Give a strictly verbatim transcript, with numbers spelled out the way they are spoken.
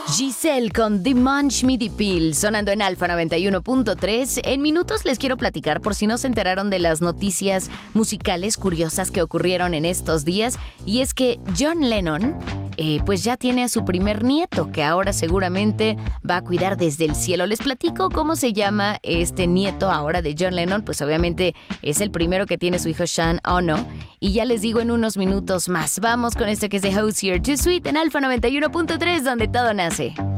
Giselle con The Munch Me The Pill, sonando en Alfa noventa y uno punto tres. En minutos les quiero platicar, por si no se enteraron, de las noticias musicales curiosas que ocurrieron en estos días. Y es que John Lennon, eh, pues ya tiene a su primer nieto, que ahora seguramente va a cuidar desde el cielo. Les platico cómo se llama este nieto ahora de John Lennon. Pues obviamente es el primero que tiene su hijo Sean Ono. Y ya les digo en unos minutos más. Vamos con esto que es de Hozier Too Sweet en Alfa noventa y uno punto tres, donde todo nace.